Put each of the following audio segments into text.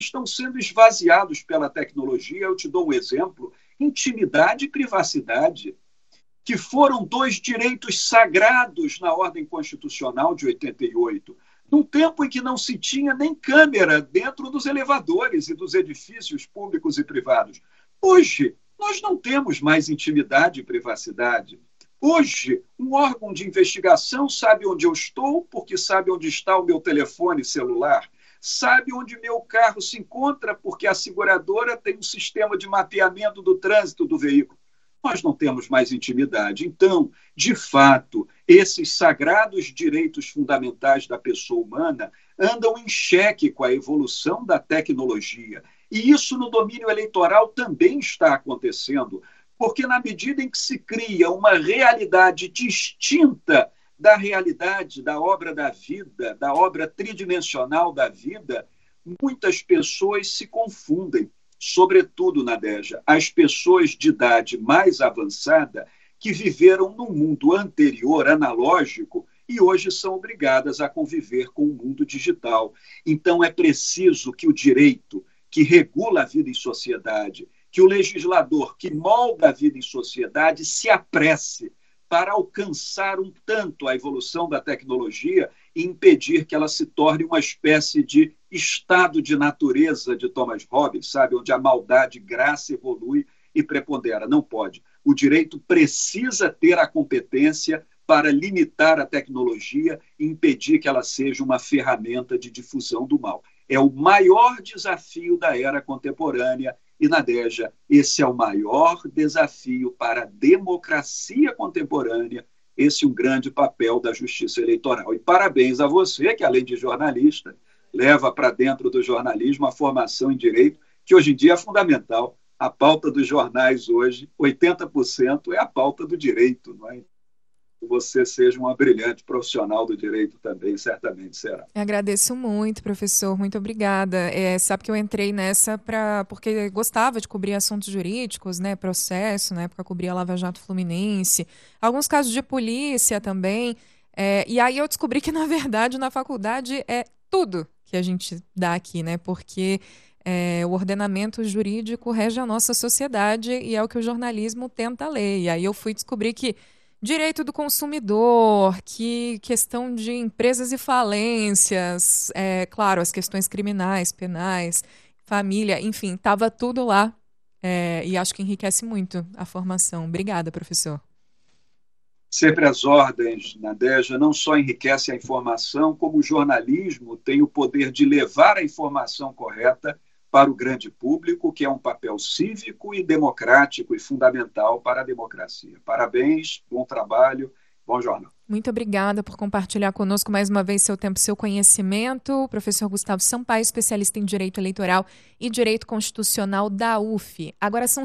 estão sendo esvaziados pela tecnologia. Eu te dou um exemplo: intimidade e privacidade, que foram dois direitos sagrados na ordem constitucional de 88, num tempo em que não se tinha nem câmera dentro dos elevadores e dos edifícios públicos e privados. Hoje, nós não temos mais intimidade e privacidade. Hoje, um órgão de investigação sabe onde eu estou, porque sabe onde está o meu telefone celular, sabe onde meu carro se encontra, porque a seguradora tem um sistema de mapeamento do trânsito do veículo. Nós não temos mais intimidade. Então, de fato, esses sagrados direitos fundamentais da pessoa humana andam em xeque com a evolução da tecnologia. E isso no domínio eleitoral também está acontecendo, porque na medida em que se cria uma realidade distinta da realidade da obra da vida, da obra tridimensional da vida, muitas pessoas se confundem, sobretudo, Nadeja, as pessoas de idade mais avançada que viveram num mundo anterior, analógico, e hoje são obrigadas a conviver com o mundo digital. Então, é preciso que o direito, que regula a vida em sociedade, que o legislador, que molda a vida em sociedade, se apresse para alcançar um tanto a evolução da tecnologia e impedir que ela se torne uma espécie de estado de natureza de Thomas Hobbes, sabe, onde a maldade, graça evolui e prepondera. Não pode. O direito precisa ter a competência para limitar a tecnologia e impedir que ela seja uma ferramenta de difusão do mal. É o maior desafio da era contemporânea. E, Nadeja, esse é o maior desafio para a democracia contemporânea, esse é um grande papel da justiça eleitoral. E parabéns a você, que além de jornalista, leva para dentro do jornalismo a formação em direito, que hoje em dia é fundamental. A pauta dos jornais hoje, 80% é a pauta do direito, não é? Você seja uma brilhante profissional do direito também, certamente será. Eu agradeço muito, professor. Muito obrigada. Sabe que eu entrei nessa porque gostava de cobrir assuntos jurídicos, né? Processo, na época eu cobria Lava Jato Fluminense, alguns casos de polícia também. E aí eu descobri que, na verdade, na faculdade é tudo que a gente dá aqui, né? Porque o ordenamento jurídico rege a nossa sociedade e é o que o jornalismo tenta ler. E aí eu fui descobrir que direito do consumidor, que questão de empresas e falências, claro, as questões criminais, penais, família, enfim, estava tudo lá. E acho que enriquece muito a formação. Obrigada, professor. Sempre as ordens, Nadeja, não só enriquece a informação, como o jornalismo tem o poder de levar a informação correta para o grande público, que é um papel cívico e democrático e fundamental para a democracia. Parabéns, bom trabalho, bom jornal. Muito obrigada por compartilhar conosco mais uma vez seu tempo e seu conhecimento. O professor Gustavo Sampaio, especialista em Direito Eleitoral e Direito Constitucional da UF. Agora são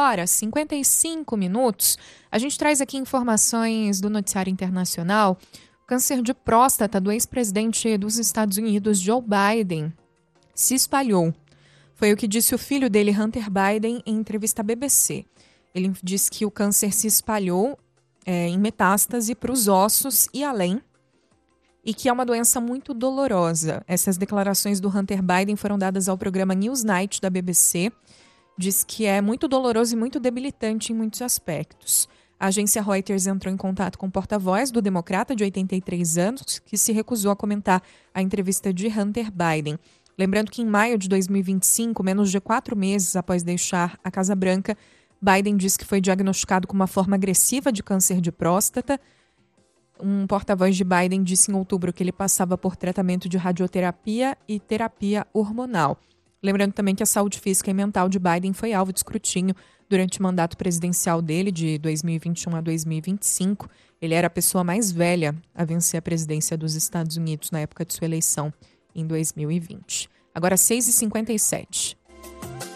6h55. A gente traz aqui informações do noticiário internacional. O câncer de próstata do ex-presidente dos Estados Unidos, Joe Biden, se espalhou. Foi o que disse o filho dele, Hunter Biden, em entrevista à BBC. Ele disse que o câncer se espalhou em metástase para os ossos e além, e que é uma doença muito dolorosa. Essas declarações do Hunter Biden foram dadas ao programa Newsnight da BBC. Diz que é muito doloroso e muito debilitante em muitos aspectos. A agência Reuters entrou em contato com o porta-voz do democrata de 83 anos, que se recusou a comentar a entrevista de Hunter Biden. Lembrando que em maio de 2025, menos de 4 meses após deixar a Casa Branca, Biden disse que foi diagnosticado com uma forma agressiva de câncer de próstata. Um porta-voz de Biden disse em outubro que ele passava por tratamento de radioterapia e terapia hormonal. Lembrando também que a saúde física e mental de Biden foi alvo de escrutínio durante o mandato presidencial dele, de 2021 a 2025. Ele era a pessoa mais velha a vencer a presidência dos Estados Unidos na época de sua eleição, em 2020. Agora 6h57.